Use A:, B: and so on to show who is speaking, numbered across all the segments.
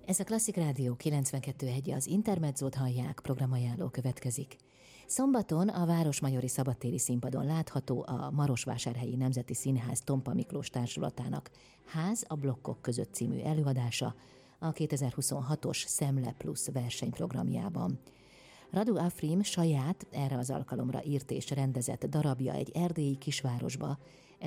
A: Ez a Klasszik Rádió 92.1, az Intermezzót hallják, programajánló következik. Szombaton a Városmajori Szabadtéri Színpadon látható a Marosvásárhelyi Nemzeti Színház Tompa Miklós Társulatának Ház a blokkok között című előadása a 2026-os Szemle Plus versenyprogramjában. Radu Afrim saját, erre az alkalomra írt és rendezett darabja egy erdélyi kisvárosba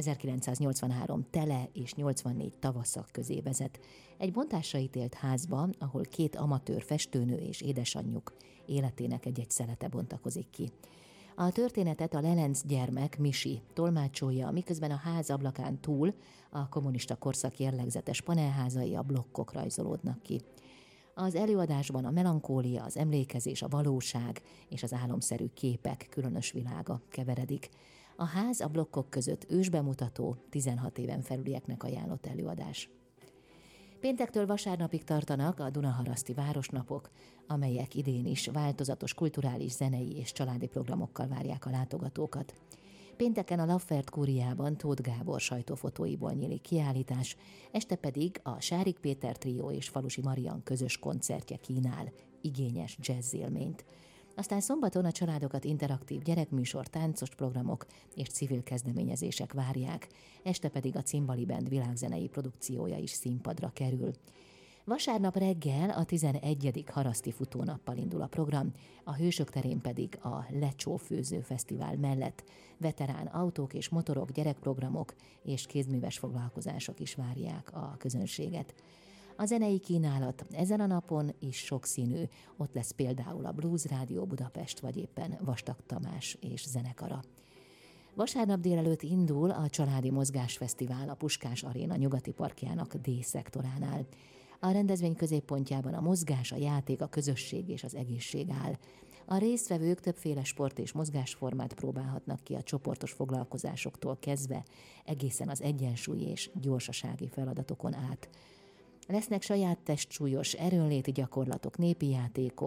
A: 1983 tele és 84 tavaszak közé vezet. Egy bontásra ítélt házba, ahol két amatőr festőnő és édesanyjuk életének egy-egy szelete bontakozik ki. A történetet a Lelenc gyermek, Misi tolmácsolja, miközben a ház ablakán túl a kommunista korszak jellegzetes panelházai, a blokkok rajzolódnak ki. Az előadásban a melankólia, az emlékezés, a valóság és az álomszerű képek különös világa keveredik. A ház a blokkok között ősbemutató, 16 éven felülieknek ajánlott előadás. Péntektől vasárnapig tartanak a Dunaharaszti Városnapok, amelyek idén is változatos kulturális, zenei és családi programokkal várják a látogatókat. Pénteken a Laffert Kúriában Tóth Gábor sajtófotóiból nyílik kiállítás, este pedig a Sárik Péter trió és Falusi Marian közös koncertje kínál igényes jazzélményt. Aztán szombaton a családokat interaktív gyerekműsor, táncos programok és civil kezdeményezések várják, este pedig a Cimbali Band világzenei produkciója is színpadra kerül. Vasárnap reggel a 11. Haraszti futónappal indul a program, a Hősök terén pedig a Lecsó Főző Fesztivál mellett veterán autók és motorok, gyerekprogramok és kézműves foglalkozások is várják a közönséget. A zenei kínálat ezen a napon is sokszínű, ott lesz például a Blues Rádió Budapest, vagy éppen Vastag Tamás és zenekara. Vasárnap délelőtt indul a Családi Mozgásfesztivál a Puskás Aréna nyugati parkjának D-szektoránál. A rendezvény középpontjában a mozgás, a játék, a közösség és az egészség áll. A résztvevők többféle sport és mozgásformát próbálhatnak ki a csoportos foglalkozásoktól kezdve, egészen az egyensúly és gyorsasági feladatokon át. Lesznek saját testsúlyos erőnléti gyakorlatok, népi játékok,